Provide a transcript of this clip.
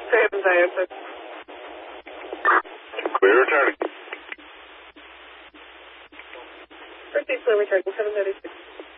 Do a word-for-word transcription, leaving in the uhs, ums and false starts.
Seven Diana. Clear returning. Proceed, clear returning, seven thirty-six.